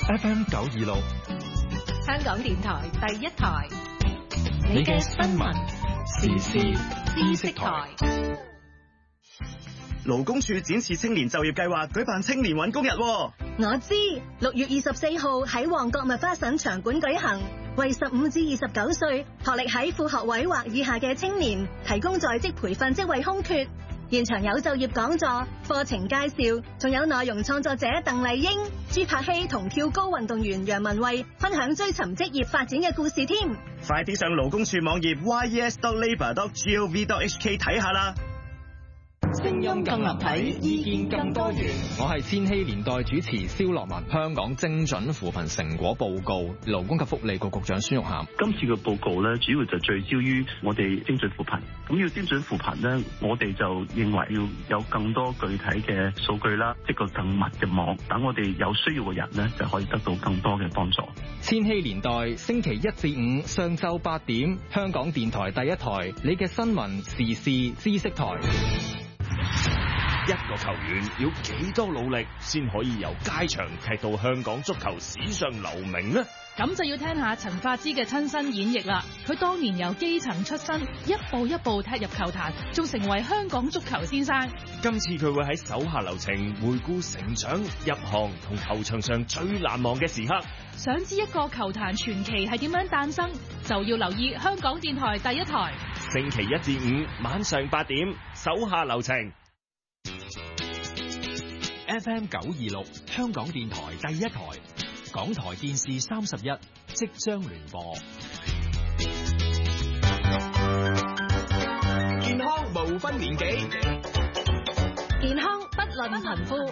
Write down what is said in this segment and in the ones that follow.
FM 926， 香港電台第一台， 你嘅新聞時事知識台。 勞工處展示青年就業計劃舉辦青年揾工日。 我知，6月24號喺旺角麥花臣場館舉行，為15至29歲學歷喺副學位或以下嘅青年提供在職培訓職位空缺。現場有就業講座、課程介紹，仲有內容創作者鄧麗英、朱柏希同跳高運動員楊文慧分享追尋職業發展嘅故事添。 快啲上勞工處網頁 yes.labour.gov.hk 睇下啦。 聲音更立體，意見更多元。我係千禧年代主持蕭樂文。香港精準扶貧成果報告，勞工及福利局局長孫玉菡。 今次嘅報告咧，主要就聚焦於我哋精準扶貧。咁要精準扶貧咧，我哋就認為要有更多具體嘅數據啦，即個更密嘅網，等我哋有需要嘅人咧，就可以得到更多嘅幫助。 千禧年代星期1至5上晝8點，香港電台第一台，你嘅新聞時事知識台。 一個球員要幾多努力先可以由街場踢到香港足球史上留名呢？ 咁就要聽下陳發之嘅親身演繹啦。佢當年由基層出身，一步一步踢入球壇，仲成為香港足球先生。 今次佢會喺手下留情，回顧成長、入行同球場上最難忘嘅時刻。 想知一個球壇傳奇係點樣誕生，就要留意香港電台第一台。 星期1至5晚上8點，手下留情。FM 926，香港電台第一台，港台電視31即將聯播。健康無分年紀， 健康不論貧富，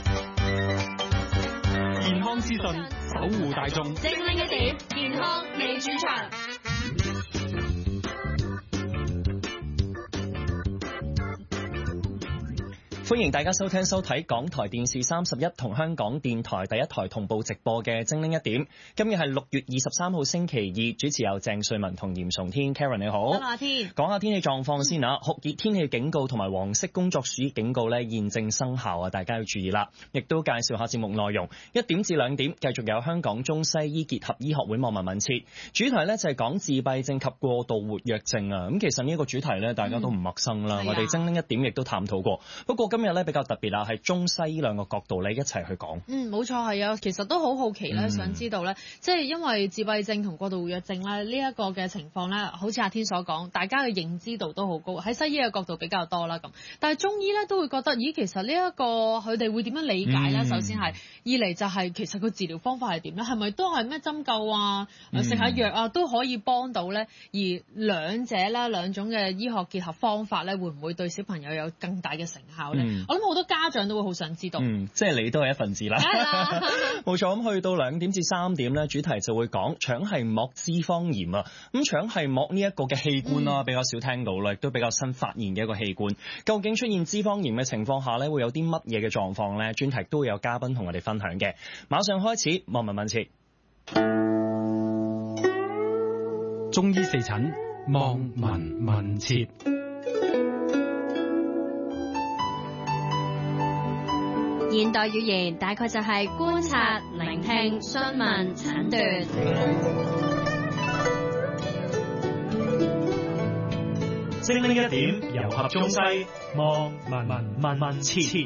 健康資訊守護大眾， 精靈一點，健康你主場。 歡迎大家收聽收睇港台電視31同香港電台第一台同步直播嘅精靈一點。今日係6月23號星期2，主持有鄭瑞文同嚴崇天。Karen 你好，講下天氣狀況先啊。酷熱天氣警告同埋黃色工作暑熱警告咧現正生效啊，大家要注意啦。亦都介紹下節目內容，1點至2點繼續有香港中西醫結合醫學會望聞問切，主題咧就係講自閉症及過度活躍症啊。咁其實呢個主題咧大家都唔陌生啦，我哋精靈一點亦都探討過。不過今日咧比較特別啦，係中西醫兩個角度咧一齊去講。 冇錯係啊，其實都好好奇咧，想知道咧，即係因為自閉症同過度活躍症咧呢一個嘅情況咧，好似阿天所講，大家嘅認知度都好高，喺西醫嘅角度比較多啦咁。但係中醫咧都會覺得，咦，其實呢一個佢哋會點樣理解咧？首先係，二嚟就係其實個治療方法係點咧？係咪都係咩針灸啊、食下藥啊都可以幫到咧？而兩者咧兩種嘅醫學結合方法咧，會唔會對小朋友有更大嘅成效咧？我諗好多家長都會好想知道。 即係你都係一份子啦。冇錯，咁去到2點至3點咧，主題就會講腸繫膜脂肪炎啊。咁腸繫膜呢一個嘅器官啦，比較少聽到啦，亦都比較新發現嘅一個器官。究竟出現脂肪炎嘅情況下咧，會有啲乜嘢嘅狀況咧？專題都會有嘉賓同我哋分享嘅。馬上開始，望聞問切。 中醫4診，望聞問切。 現代語言大概就係觀察、聆聽、詢問、診斷。 精靈一點，糅合中西，望聞問切。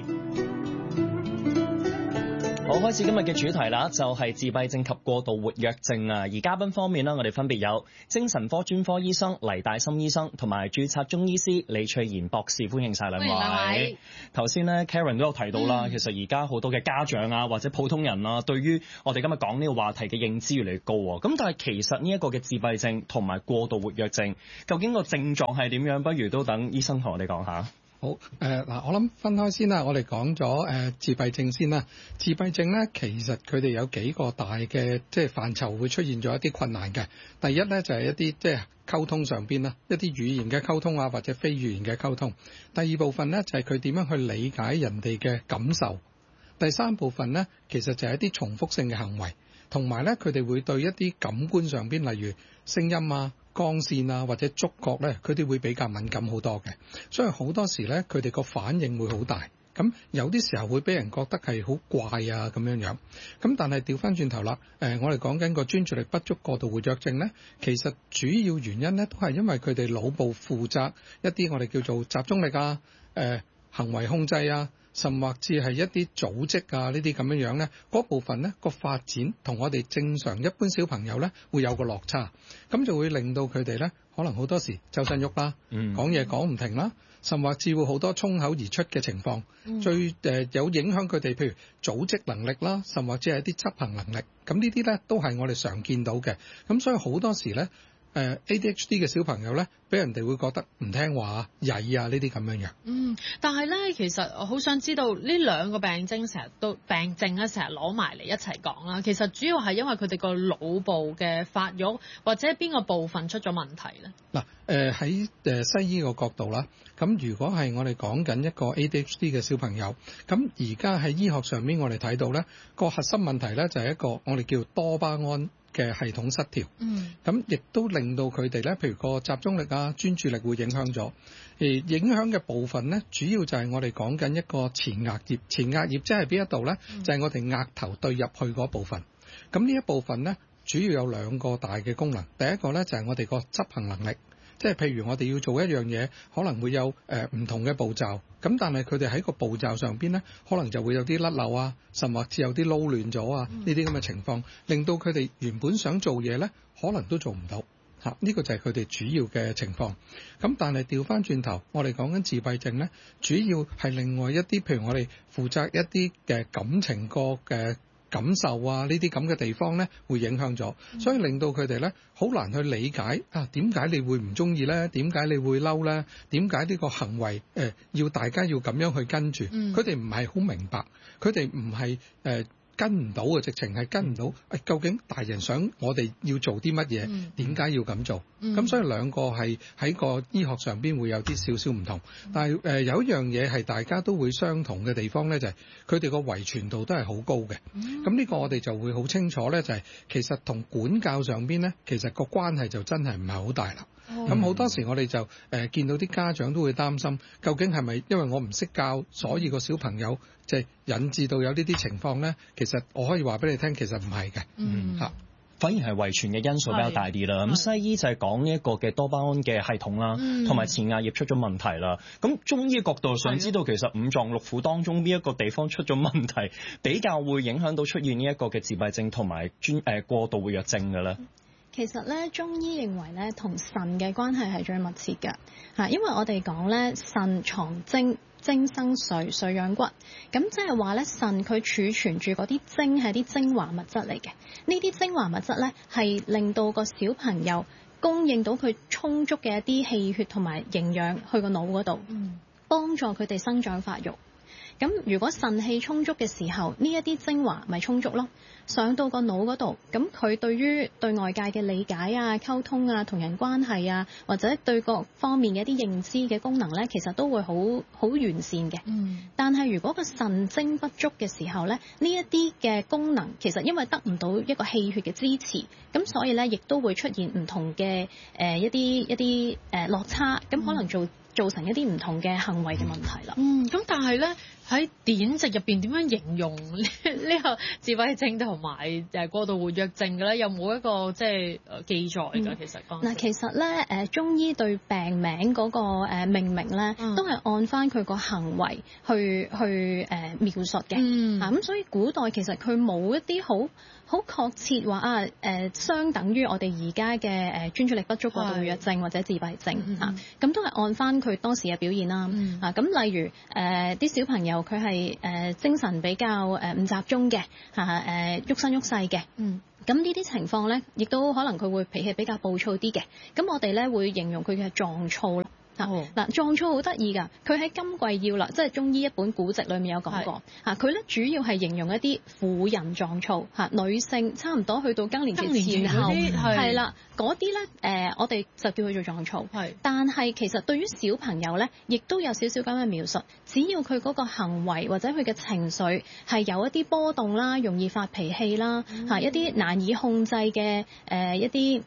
好，開始今日嘅主題啦，就係自閉症及過度活躍症啊。而嘉賓方面呢，我哋分別有精神科專科醫生黎大森醫生同埋註冊中醫師李翠賢博士，歡迎晒兩位。頭先咧 Karen 都有提到啦，其實而家好多嘅家長啊或者普通人啊，對於我哋今日講呢個話題嘅認知越嚟越高喎。咁但係其實呢一個嘅自閉症同埋過度活躍症，究竟個症狀係點樣？不如都等醫生同我哋講下。 好，嗱，我諗分開先啦，我哋講咗自閉症先啦。自閉症咧，其實佢哋有幾個大嘅即係範疇會出現咗一啲困難嘅。第一咧就係一啲即係溝通上邊啦，一啲語言嘅溝通啊，或者非語言嘅溝通。第二部分咧就係佢點樣去理解人哋嘅感受。第三部分咧，其實就係一啲重複性嘅行為，同埋咧佢哋會對一啲感官上邊，例如聲音啊、光線啊或者觸覺咧，佢哋會比較敏感好多嘅，所以好多時咧佢哋個反應會好大。 咁有啲時候會俾人覺得係好怪啊咁樣樣。咁但係調翻轉頭啦，我哋講緊個專注力不足過度活躍症咧，其實主要原因咧都係因為佢哋腦部負責一啲我哋叫做集中力啊、行為控制啊，甚或至係一啲組織啊呢啲咁樣樣咧，嗰部分咧個發展同我哋正常一般小朋友咧會有個落差，咁就會令到佢哋咧可能好多時周身喐啦，講嘢講唔停啦，甚或至會好多衝口而出嘅情況，最有影響佢哋譬如組織能力啦，甚或者係一啲執行能力，咁呢啲咧都係我哋常見到嘅，咁所以好多時咧ADHD 嘅小朋友咧，俾人哋會覺得唔聽話、曳啊呢啲咁樣樣。 但係咧，其實我好想知道呢兩個病症成日咧成日攞埋嚟一齊講啦。其實主要係因為佢哋個腦部嘅發育，或者邊個部分出咗問題咧？ 嗱，喺西醫個角度啦，咁如果係我哋講緊一個 ADHD 嘅小朋友，咁而家喺醫學上面我哋睇到咧個核心問題咧就係一個我哋叫多巴胺嘅系統失調，咁亦都令到佢哋咧，譬如個集中力啊、專注力會影響咗。而影響嘅部分咧，主要就係我哋講緊一個前額葉。前額葉即係邊一度咧？就係我哋額頭對入去嗰部分。咁呢一部分咧，主要有兩個大嘅功能。第一個咧就係我哋個執行能力。即係譬如我哋要做一樣嘢，可能會有唔同嘅步驟，咁但係佢哋喺個步驟上邊咧，可能就會有啲甩漏啊，甚或至有啲撈亂咗啊，呢啲咁嘅情況，令到佢哋原本想做嘢咧，可能都做唔到嚇。呢個就係佢哋主要嘅情況。咁但係調翻轉頭，我哋講緊自閉症咧，主要係另外一啲，譬如我哋負責一啲嘅感情個嘅感受啊，呢啲咁嘅地方咧，會影響咗，所以令到佢哋咧好難去理解啊，點解你會唔中意咧？點解你會嬲咧？點解呢個行為要大家要咁樣去跟住？佢哋唔係好明白，佢哋唔係跟唔到嘅，直情係跟唔到。究竟大人想我哋要做啲乜嘢？點解要咁做？咁所以兩個係喺個醫學上邊會有啲少少唔同。但係有一樣嘢係大家都會相同嘅地方咧，就係佢哋個遺傳度都係好高嘅。咁呢個我哋就會好清楚咧，就係其實同管教上邊咧，其實個關係就真係唔係好大啦。咁好多時我哋就見到啲家長都會擔心，究竟係咪因為我唔識教，所以個小朋友即係引致到有呢啲情況咧？其實我可以話俾你聽，其實唔係嘅。 反而係遺傳嘅因素比較大啲啦。咁西醫就係講呢一個嘅多巴胺嘅系統啦，同埋前額葉出咗問題啦。咁中醫角度想知道，其實五臟六腑當中邊一個地方出咗問題，比較會影響到出現呢一個嘅自閉症同埋過度活躍症嘅咧？ 其實咧，中醫認為咧，同腎嘅關係係最密切嘅嚇，因為我哋講咧，腎藏精，精生髓，髓養骨，咁即係話咧，腎佢儲存住嗰啲精係啲精華物質嚟嘅，呢啲精華物質咧係令到個小朋友供應到佢充足嘅一啲氣血同埋營養去個腦嗰度，幫助佢哋生長發育。咁如果腎氣充足嘅時候，呢一啲精華咪充足咯，上到個腦嗰度，咁佢對於對外界嘅理解啊、溝通啊、同人關係啊，或者對各方面嘅一啲認知嘅功能咧，其實都會好完善嘅。但係如果個腎精不足嘅時候咧，呢一啲嘅功能其實因為得唔到一個氣血嘅支持，咁所以咧亦都會出現唔同嘅一啲落差，咁可能造成一啲唔同嘅行為嘅問題啦。 咁但係咧喺典籍入邊點樣形容呢個自閉症同埋過度活躍症嘅咧？有冇一個即係記載㗎？其實嗱， 其實咧中醫對病名嗰個命名咧，都係按翻佢個行為去描述嘅。咁所以古代其實佢冇一啲好確切話相等於我哋而家嘅專注力不足過度活躍症或者自閉症咁都係按翻佢當時嘅表現啦。咁例如啲小朋友佢係精神比較唔集中嘅喐身喐勢嘅。咁呢啲情況咧，亦都可能佢會脾氣比較暴躁啲嘅。咁我哋咧會形容佢嘅壯躁啦。嗱，壯躁好得意㗎，佢喺《金匱要》啦，即係中醫一本古籍裏面有講過佢咧主要係形容一啲婦人壯躁女性差唔多去到更年期前後係啦，嗰啲咧我哋就叫佢做壯躁。但係其實對於小朋友咧，亦都有少少咁嘅描述，只要佢嗰個行為或者佢嘅情緒係有一啲波動啦，容易發脾氣啦，一啲難以控制嘅一啲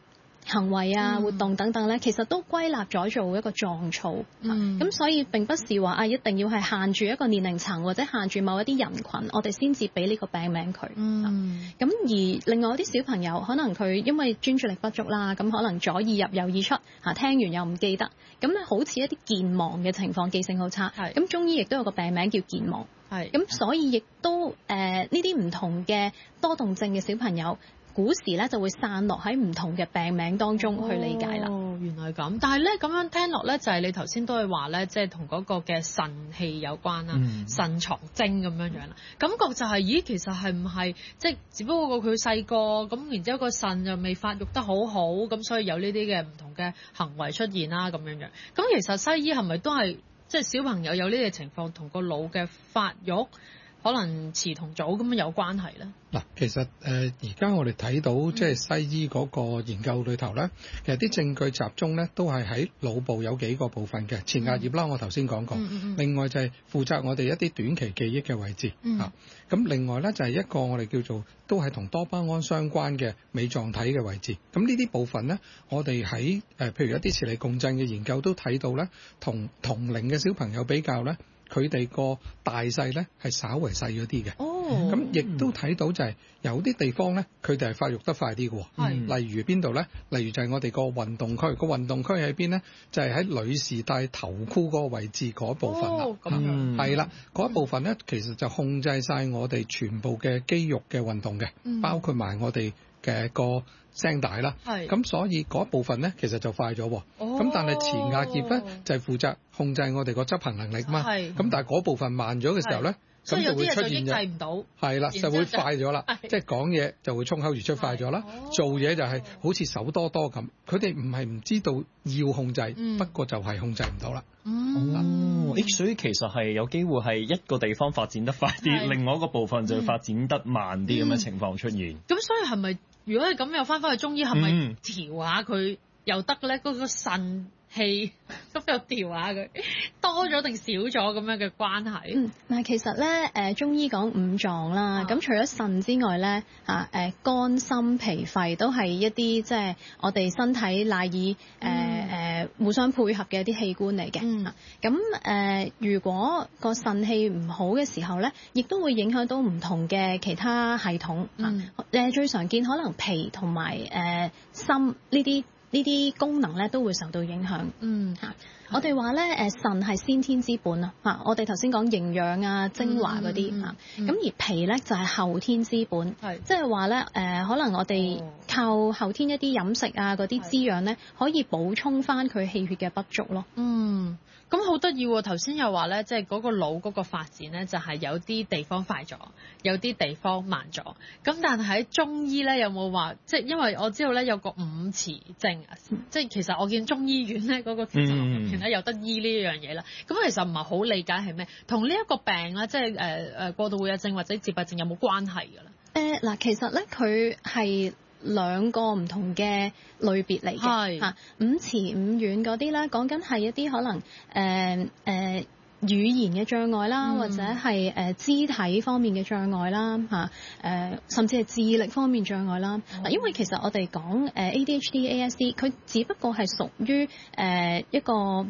行為啊、活動等等咧，其實都歸納咗做一個狀燥。咁所以並不是話一定要係限住一個年齡層或者限住某一啲人群，我哋先至俾呢個病名佢。咁而另外啲小朋友，可能佢因為專注力不足啦，咁可能左耳入右耳出，聽完又唔記得，咁咧好似一啲健忘嘅情況，記性好差。咁中醫亦都有個病名叫健忘。咁所以亦都呢啲唔同嘅多動症嘅小朋友，古時咧就會散落喺唔同嘅病名當中去理解啦。 原來咁，但係咧咁樣聽落咧，就係你頭先都係話咧，即係同嗰個嘅腎氣有關啦，腎藏精咁樣樣啦。感覺就係，咦，其實係唔係即係只不過佢細個咁，然之後個腎就未發育得好好，咁所以有呢啲嘅唔同嘅行為出現啦咁樣樣。咁其實西醫係咪都係即係小朋友有呢個情況同個腦嘅發育可能遲同早咁有關係咧？ 嗱，其實而家我哋睇到即係西醫嗰個研究裏頭咧，其實啲證據集中咧都係喺腦部有幾個部分嘅前額葉啦，我頭先講過。另外就係負責我哋一啲短期記憶嘅位置嚇。咁另外咧就係一個我哋叫做都係同多巴胺相關嘅尾狀體嘅位置。咁呢啲部分咧，我哋喺譬如一啲磁力共振嘅研究都睇到咧，同同齡嘅小朋友比較咧，佢哋個大細咧係稍為細咗啲嘅。咁亦都睇到就係有啲地方咧，佢哋係發育得快啲嘅。例如邊度咧？例如就係我哋個運動區。個運動區喺邊咧？就係喺女士戴頭箍嗰個位置嗰部分啦。係啦，嗰一部分咧，其實就控制晒我哋全部嘅肌肉嘅運動嘅，包括埋我哋嘅個聲帶啦。咁所以嗰部分咧，其實就快咗。咁但係前額葉咧就係負責控制我哋個執行能力嘛。咁但係嗰部分慢咗嘅時候咧，咁就會出現咗，係啦，就會快咗啦。即係講嘢就會衝口而出快咗啦，做嘢就係好似手多多咁。佢哋唔係唔知道要控制，不過就係控制唔到啦。 所以其實係有機會係一個地方發展得快啲，另外一個部分就會發展得慢啲咁嘅情況出現。 咁所以係咪如果係咁又翻返去中醫，係咪調下佢又得咧？嗰個腎氣咁又調下佢，多咗定少咗咁樣嘅關係？ 嗱，其實咧中醫講五臟啦，咁除咗腎之外咧肝、心、脾、肺都係一啲即係我哋身體賴以互相配合嘅一啲器官嚟嘅。咁如果個腎氣唔好嘅時候咧，亦都會影響到唔同嘅其他系統。最常見可能脾同埋心呢啲功能咧都會受到影響。我哋話咧腎係先天之本啊，我哋頭先講營養啊、精華嗰啲咁而脾咧就係後天之本，即係話咧可能我哋靠後天一啲飲食啊嗰啲滋養咧，可以補充翻佢氣血嘅不足咯。 咁好得意喎！頭先又話咧，即係嗰個腦嗰個發展咧，就係有啲地方快咗，有啲地方慢咗。咁但係喺中醫咧，有冇話即係因為我知道咧有個五磁症啊，即係其實我見中醫院咧嗰個磁場入邊咧有得醫呢樣嘢啦。咁其實唔係好理解係咩，同呢一個病咧，即係過度活躍症或者自閉症有冇關係㗎啦？ 嗱，其實咧佢係兩個唔同嘅類別嚟嘅，五慈五遠嗰啲咧，講緊係一啲可能語言嘅障礙啦，或者係肢體方面嘅障礙啦，甚至係智力方面障礙啦。因為其實我哋講ADHD、ASD， 佢只不過係屬於一個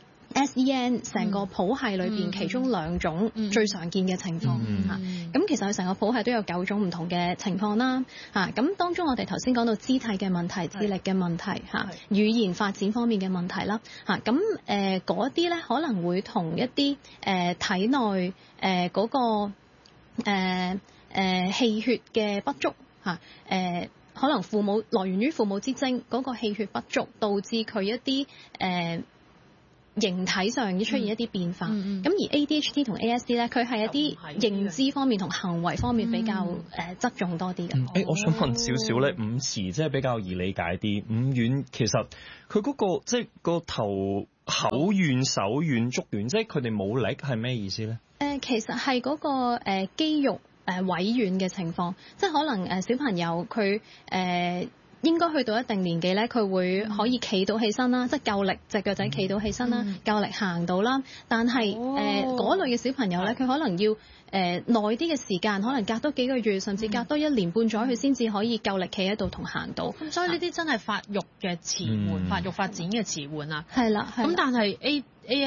SEN 成個譜系裏邊其中兩種最常見嘅情況。咁其實佢成個譜系都有9種唔同嘅情況啦。咁當中我哋頭先講到肢體嘅問題、智力嘅問題、語言發展方面嘅問題啦。咁嗰啲咧可能會同一啲體內嗰個氣血嘅不足可能來源於父母之精嗰個氣血不足，導致佢一啲形體上出現一啲變化。咁而 ADHD 同 ASD 咧，佢係一啲認知方面同行為方面比較側重多啲嘅。 我想問少少咧，五慈即係比較易理解啲，五遠其實佢嗰個即係個頭口軟、手軟、足軟，即係佢哋冇力係咩意思咧？ 其實係嗰個肌肉萎軟嘅情況，即係可能小朋友佢應該去到一定年紀咧，佢會可以企到起身啦，即係夠力隻腳仔企到起身啦，夠力行到啦。但係嗰類嘅小朋友咧，佢可能要耐啲嘅時間，可能隔多幾個月，甚至隔多1年半載，佢先至可以夠力企喺度同行到。 咁所以呢啲真係發育嘅遲緩，發育發展嘅遲緩啊。 係啦。 咁但係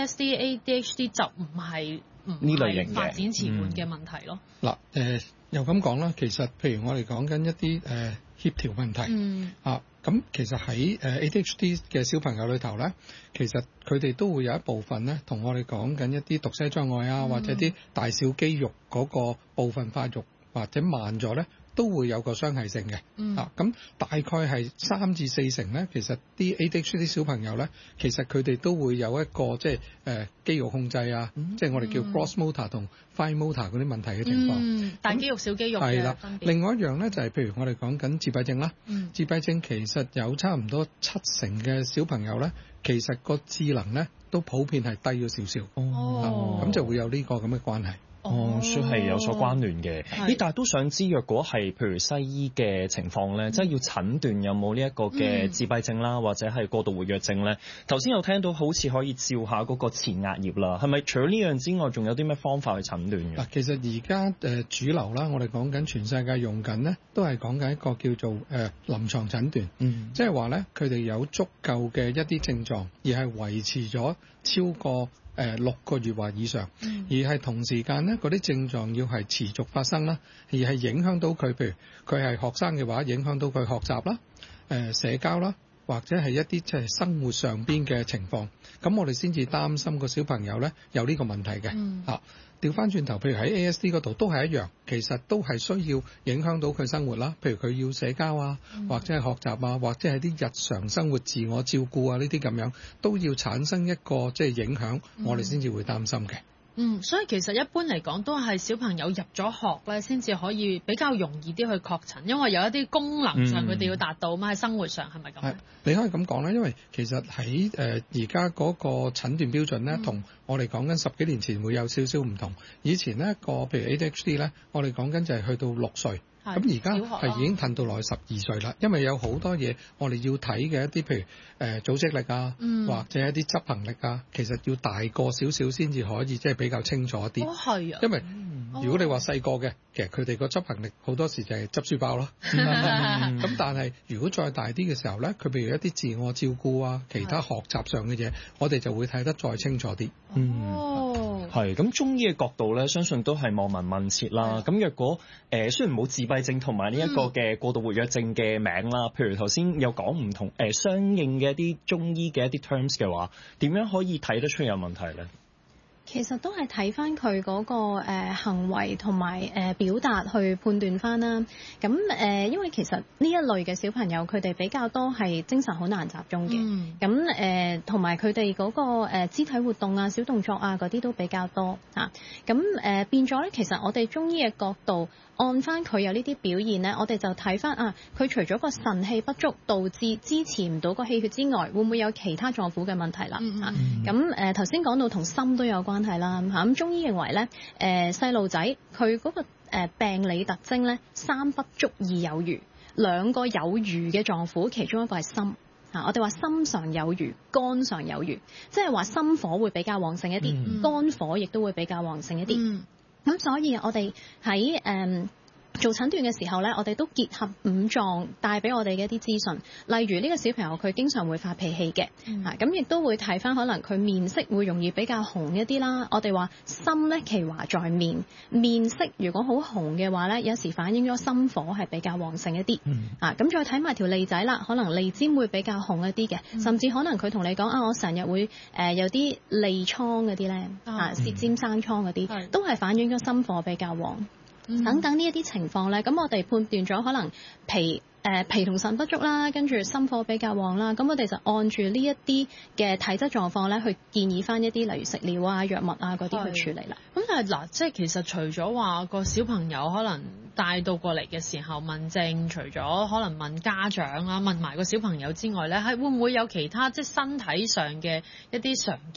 ASD、ADHD 就唔係類型嘅發展遲緩嘅問題咯。 嗱又咁講啦，其實譬如我哋講緊一啲協調問題咁其實喺ADHD 嘅小朋友裏頭咧，其實佢哋都會有一部分咧，同我哋講緊一啲讀寫障礙啊，或者啲大小肌肉嗰個部分發育或者慢咗咧，都會有個相係性嘅。咁大概係3至4成咧，其實啲 ADHD 小朋友咧，其實佢哋都會有一個即係肌肉控制啊，即係我哋叫 gross motor 同 fine motor 嗰啲問題嘅情況。 大肌肉小肌肉嘅分別。 另外一樣咧就係譬如我哋講緊自閉症啦，自閉症其實有差唔多7成嘅小朋友咧，其實個智能咧都普遍係低咗少少。咁就會有呢個咁嘅關係。 所以係有所關聯嘅。但係都想知，若果係譬如西醫嘅情況咧，即係要診斷有冇呢一個嘅自閉症啦，或者係過度活躍症咧。頭先有聽到好似可以照下嗰個前額葉啦，係咪除咗呢樣之外，仲有啲咩方法去診斷嘅？ 嗱，其實而家主流啦，我哋講緊全世界用緊咧，都係講緊一個叫做臨床診斷，即係話咧佢哋有足夠嘅一啲症狀，而係維持咗超過6個月或以上，而係同時間咧嗰啲症狀要係持續發生啦，而係影響到佢，譬如佢係學生嘅話，影響到佢學習啦、社交啦，或者係一啲即係生活上邊嘅情況，咁我哋先至擔心個小朋友咧有呢個問題嘅。調翻轉頭，譬如喺 ASD 嗰度都係一樣，其實都係需要影響到佢生活啦。譬如佢要社交啊，或者係學習啊，或者係啲日常生活自我照顧啊，呢啲咁樣都要產生一個即係影響，我哋先至會擔心嘅。 所以其實一般嚟講都係小朋友入咗學咧，先至可以比較容易啲去確診，因為有一啲功能上佢哋要達到嘛，喺生活上係咪咁？ 你可以咁講啦，因為其實喺而家嗰個診斷標準咧，同我哋講緊10幾年前會有少少唔同。以前呢個譬如 ADHD 咧，我哋講緊就係去到6歲。咁而家係已經褪到落去12歲啦，因為有好多嘢我哋要睇嘅一啲，譬如組織力啊，或者一啲執行力啊，其實要大個少少先至可以即係比較清楚啲。 係啊， 因為如果你話細個嘅，其實佢哋個執行力好多時就係執書包咯。咁但係如果再大啲嘅時候咧，佢譬如一啲自我照顧啊，其他學習上嘅嘢，我哋就會睇得再清楚啲。 係咁，中醫嘅角度咧，相信都係望聞問切啦。咁若果雖然冇自閉症同埋呢一個嘅過度活躍症嘅名啦，譬如頭先有講唔同相應嘅一啲中醫嘅一啲 terms 嘅話，點樣可以睇得出有問題咧？ 其實都係睇翻佢嗰個行為同埋表達去判斷翻啦。咁因為其實呢一類嘅小朋友，佢哋比較多係精神好難集中嘅。咁同埋佢哋嗰個肢體活動啊、小動作啊嗰啲都比較多嚇。咁變咗咧，其實我哋中醫嘅角度，按翻佢有呢啲表現咧，我哋就睇翻佢除咗個腎氣不足導致支持唔到個氣血之外，會唔會有其他臟腑嘅問題啦？咁頭先講到同心都有關係啦。咁中醫認為咧，細路仔佢嗰個病理特徵咧，3不足2有餘，2個有餘嘅臟腑，其中一個係心。我哋話心上有餘，肝上有餘，即係話心火會比較旺盛一啲，肝火亦都會比較旺盛一啲。咁所以我哋喺做診斷嘅時候咧，我哋都結合5臟帶俾我哋嘅一啲資訊，例如呢個小朋友佢經常會發脾氣嘅，咁亦都會睇翻可能佢面色會容易比較紅一啲啦。我哋話心咧其華在面，面色如果好紅嘅話咧，有時反映咗心火係比較旺盛一啲。咁再睇埋條脷仔啦，可能脷尖會比較紅一啲嘅，甚至可能佢同你講我成日會有啲脷瘡嗰啲咧，舌尖生瘡嗰啲，都係反映咗心火比較旺。等等呢一啲情況咧，咁我哋判斷咗可能脾同腎不足啦，跟住心火比較旺啦，咁我哋就按住呢一啲嘅體質狀況咧，去建議翻一啲例如食療啊、藥物啊嗰啲去處理啦。 咁但係嗱，即係其實除咗話個小朋友可能帶到過嚟嘅時候問症，除咗可能問家長啊、問埋個小朋友之外咧，係會唔會有其他即係身體上嘅一啲常見